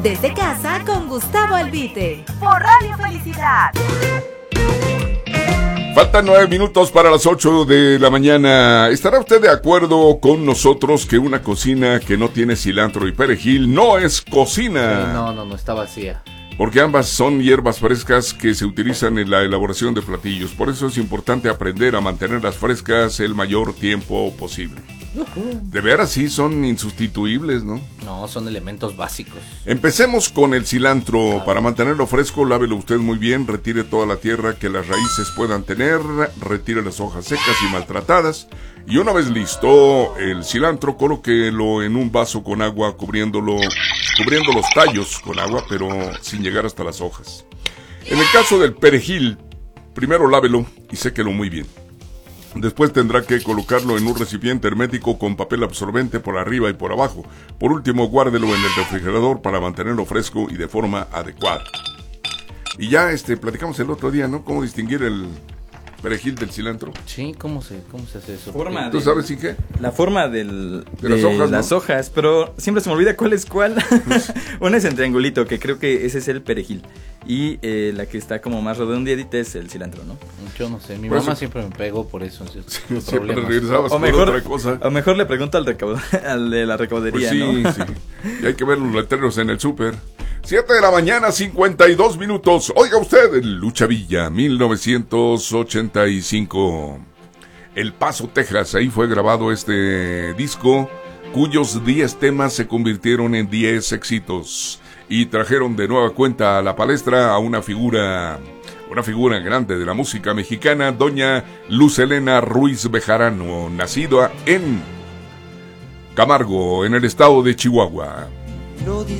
Desde casa con Gustavo Albite. Por Radio Felicidad. Faltan 9 minutos para las 8 de la mañana. ¿Estará usted de acuerdo con nosotros que una cocina que no tiene cilantro y perejil no es cocina? Sí, no, está vacía. Porque ambas son hierbas frescas que se utilizan en la elaboración de platillos. Por eso es importante aprender a mantenerlas frescas el mayor tiempo posible. De veras sí son insustituibles, ¿no? No, son elementos básicos. Empecemos con el cilantro. Para mantenerlo fresco, lávelo usted muy bien, retire toda la tierra que las raíces puedan tener, retire las hojas secas y maltratadas, y una vez listo el cilantro, colóquelo en un vaso con agua, cubriendo los tallos con agua, pero sin llegar hasta las hojas. En el caso del perejil, primero lávelo y séquelo muy bien. Después tendrá que colocarlo en un recipiente hermético con papel absorbente por arriba y por abajo. Por último, guárdelo en el refrigerador para mantenerlo fresco y de forma adecuada. Y ya platicamos el otro día, ¿no? Cómo distinguir el perejil del cilantro. Sí, ¿cómo se hace eso? ¿Tú sabes sin qué? La forma de las hojas, ¿no? Pero siempre se me olvida cuál es cuál. Una es en triangulito, que creo que ese es el perejil. Y la que está como más redondeadita es el cilantro, ¿no? Yo no sé, mi mamá siempre me pegó por eso. Siempre regresabas por otra cosa. O mejor le pregunto al de la recaudería, pues sí, ¿no? Sí. Y hay que ver los letreros en el súper. 7 de la mañana, 52 minutos. Oiga usted, Lucha Villa, 1985. El Paso, Texas. Ahí fue grabado este disco, cuyos 10 temas se convirtieron en 10 éxitos. Y trajeron de nueva cuenta a la palestra a una figura grande de la música mexicana, doña Luz Helena Ruiz Bejarano, nacida en Camargo, en el estado de Chihuahua. No